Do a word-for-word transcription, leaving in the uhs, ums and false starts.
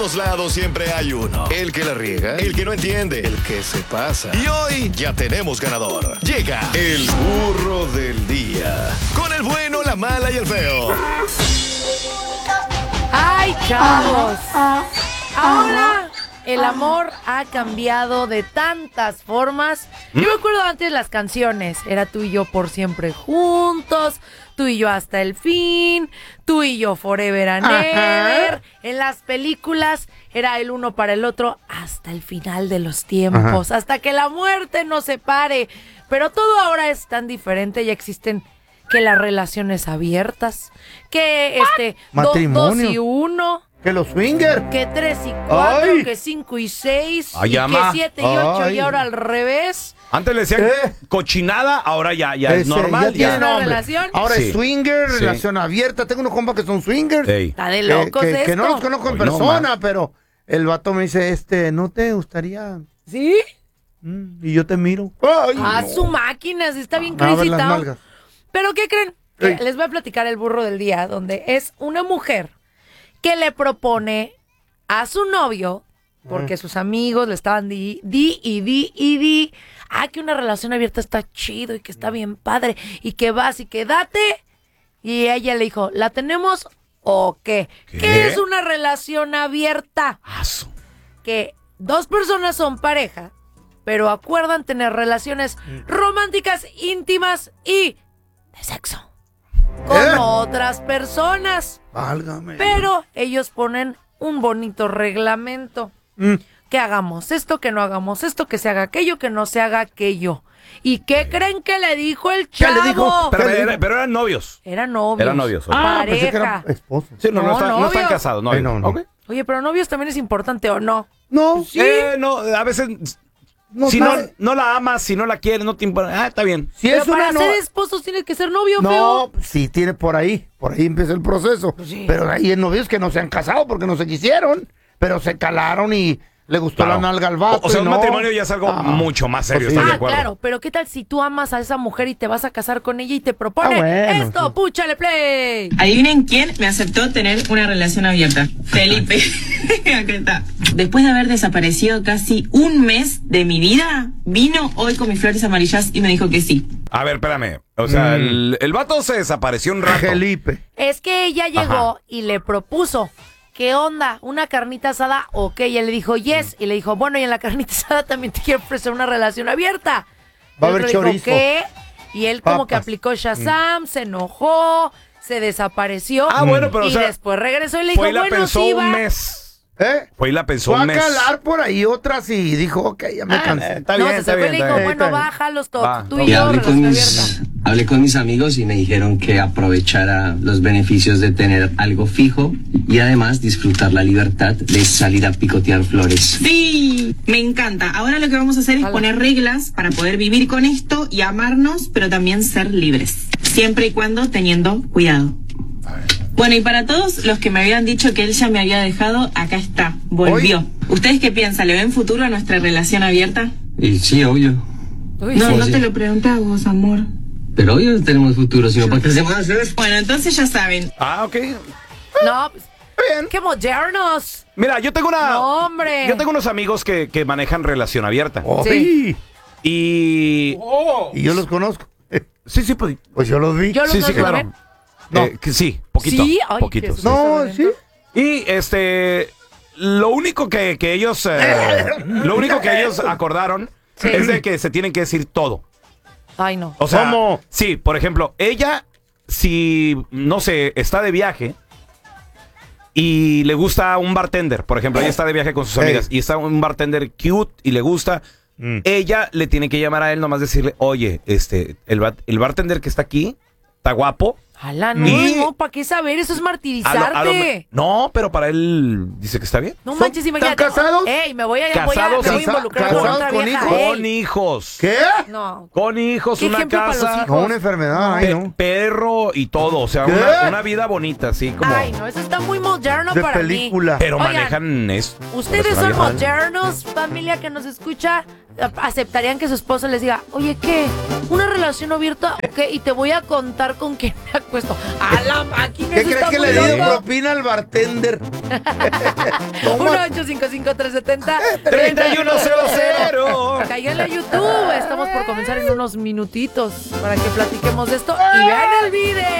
todos lados siempre hay uno. El que la riega, el que no entiende, el que se pasa. Y hoy ya tenemos ganador. Llega el burro del día. Con el bueno, la mala y el feo. ¡Ay, chavos! Ahora el amor ha cambiado de tantas formas. Yo me acuerdo antes de las canciones. Era tú y yo por siempre juntos, tú y yo hasta el fin, tú y yo forever and ever. En las películas era el uno para el otro hasta el final de los tiempos, Ajá. hasta que la muerte nos separe. Pero todo ahora es tan diferente, ya existen que las relaciones abiertas, que este do, dos y uno, que los swingers, que tres y cuatro, Ay. que cinco y seis, Ay, y ama. que siete y ocho, Ay. y ahora al revés. Antes le decían ¿Eh? cochinada, ahora ya, ya es normal. Ya, ya. ya. Una relación. Ahora sí. es swinger, sí. relación abierta. Tengo unos compas que son swingers. Ey. Está de locos que, que, esto. que no los conozco en Hoy persona, no, pero el vato me dice, este, ¿no te gustaría? ¿Sí? Mm, y yo te miro. Ay, A no. su máquina, sí está bien A ver crazy las town. nalgas. Pero ¿qué creen? Ey. Les voy a platicar el burro del día, donde es una mujer que le propone a su novio, porque sus amigos le estaban di, di y di y di, ah, que una relación abierta está chido y que está bien padre, y que vas y que date. Y ella le dijo, ¿la tenemos o qué? ¿Qué, ¿Qué es una relación abierta? Aso. Que dos personas son pareja, pero acuerdan tener relaciones románticas, íntimas y de sexo con ¿Eh? otras personas. Válgame. Pero ellos ponen un bonito reglamento. Mm. Que hagamos esto, que no hagamos esto, que se haga aquello, que no se haga aquello. ¿Y qué creen que le dijo el ¿Qué chavo? le dijo? Pero, ¿Qué era- pero eran novios. Eran novios. Eran novios, ok. Ah, pensé que Pareja. eran esposos. Sí, no, no, No, están, no están novios. casados, novios. Ay, no, no. Ok. Oye, pero novios también es importante, ¿o no? No, Sí. Eh, no, a veces, no si no, sabe. no la amas, si no la quieres, no te importa. Ah, está bien. Si Pero es para una no... ser esposos tienes que ser novio, No, feo. sí tiene por ahí, por ahí empieza el proceso. Pues sí. Pero hay novios que no se han casado porque no se quisieron, pero se calaron y le gustó Claro. la nalga al vato. O, o sea, y un no. matrimonio ya es algo Ah. mucho más serio, Pues sí. ¿estás de Ah, acuerdo? claro, pero ¿qué tal si tú amas a esa mujer y te vas a casar con ella y te propone Ah, bueno, esto? sí. ¡Púchale play! Adivinen quién me aceptó tener una relación abierta. Felipe. Acá está. Después de haber desaparecido casi un mes de mi vida, vino hoy con mis flores amarillas y me dijo que sí. A ver, espérame. O sea, Mm. el, el vato se desapareció un rato. Felipe. Es que ella llegó Ajá. y le propuso, ¿qué onda? ¿Una carnita asada o qué? Y él le dijo, yes. Y le dijo, bueno, y en la carnita asada también te quiero ofrecer una relación abierta. Va a Y el haber otro dijo, chorizo. ¿qué? Y él como que Papas. aplicó Shazam, se enojó, se desapareció. Ah, bueno, pero, y o sea, después regresó y le dijo, Fue y la bueno, pensó sí un va. mes. ¿Eh? Fue y la pensó Fue a un mes. calar por ahí otras y dijo, ok, ya me Ah, cansé. está No, bien, se está fue y bien. le está dijo, bien. bueno, está bien. baja los Va, toques, tú y ok. Y yo, hablé con, relación mis, abierta. hablé con mis amigos y me dijeron que aprovechara los beneficios de tener algo fijo y además disfrutar la libertad de salir a picotear flores. Sí, me encanta. Ahora lo que vamos a hacer es Ala. poner reglas para poder vivir con esto y amarnos, pero también ser libres. Siempre y cuando teniendo cuidado. Bueno, y para todos los que me habían dicho que él ya me había dejado, acá está, volvió. ¿Ustedes qué piensan? ¿Le ven futuro a nuestra relación abierta? Y sí, obvio. Uy, No, sí. no te lo pregunté a vos, amor. Pero obvio no tenemos futuro, sino para qué se van a hacer. Bueno, entonces ya saben. Ah, ok. No, pues, Bien. ¡qué modernos! Mira, yo tengo una. No, hombre. Yo tengo unos amigos que, que manejan relación abierta. Ay, Y. Y yo los conozco. Eh, Sí, sí, pues. Pues yo los vi. Yo los Sí, sí, conozco claro. también. No. Eh, que sí, poquito. Sí, ay, poquito. qué sí. No, sí. Y este. Lo único que, que ellos. eh, lo único que ellos acordaron Sí. es de que se tienen que decir todo. Ay, no. O sea, ¿Cómo? sí, por ejemplo, ella, si, no sé, está de viaje y le gusta un bartender, por ejemplo, ella está de viaje con sus Ey. amigas y está un bartender cute y le gusta, Mm. ella le tiene que llamar a él nomás decirle, oye, este, el, ba- el bartender que está aquí, está guapo. Ala, no, Y- no, ¿para qué saber? Eso es A lo- martirizarte. a lo me- no, pero para él dice que está bien. No ¿Son- manches, imagínate. están casados? Ey, me voy a, voy a, Casados, me voy a casa- involucrar con casados otra con vieja. hijos. ey. Con hijos. ¿Qué? No. Con hijos, ¿Qué una ejemplo para los casa, hijos? No, una enfermedad, ay, pe- no. perro y todo. O sea, ¿Qué? una, una vida bonita, así como. Ay, no, eso está muy moderno De para película. Pero Oigan, manejan esto. Ustedes son modernos, familia que nos escucha, aceptarían que su esposo les diga, oye, ¿qué? ¿Una relación abierta? Ok, y te voy a contar con quién me puesto. A la máquina. ¿Qué crees que le dio propina al bartender? uno ocho cinco cinco tres siete cero treinta y uno cero cero. Cáiganle a YouTube. Estamos por comenzar en unos minutitos para que platiquemos de esto y vean el video.